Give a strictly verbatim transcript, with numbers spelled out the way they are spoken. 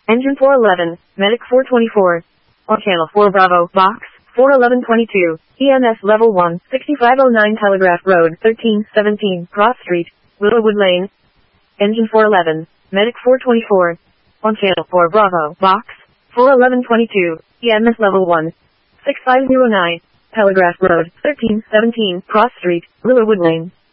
Engine four eleven, Medic four twenty-four. On channel four Bravo, box, four eleven twenty-two, E M S level one, sixty-five oh nine Telegraph Road, thirteen seventeen, Cross Street, Willowwood Lane. Engine four eleven, Medic four twenty-four. On channel four Bravo, box, four eleven twenty-two, E M S level one, sixty-five oh nine, Telegraph Road, thirteen seventeen, Cross Street, Willowwood Lane.